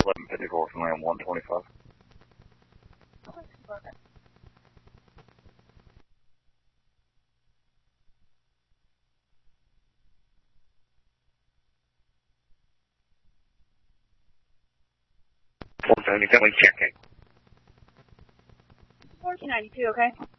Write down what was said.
1154 from Ram 125. Check it. 1492, okay?